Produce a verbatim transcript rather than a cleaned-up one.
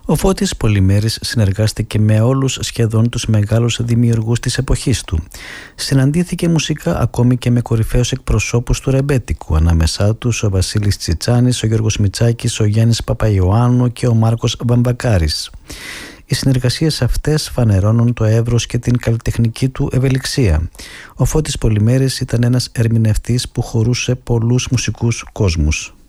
Ο Φώτης Πολυμέρης συνεργάστηκε με όλους σχεδόν τους μεγάλους δημιουργούς της εποχής του. Συναντήθηκε μουσικά ακόμη και με κορυφαίους εκπροσώπους του ρεμπέτικου, ανάμεσά τους ο Βασίλης Τσιτσάνης, ο Γιώργος Μητσάκης, ο Γιάννης Παπαϊωάννου και ο Μάρκος Βαμβακάρης. Οι συνεργασίες αυτές φανερώνουν το εύρος και την καλλιτεχνική του ευελιξία. Ο Φώτης Πολυμέρης ήταν ένας ερμηνευτής που χωρούσε πολλούς μουσικούς κόσμους.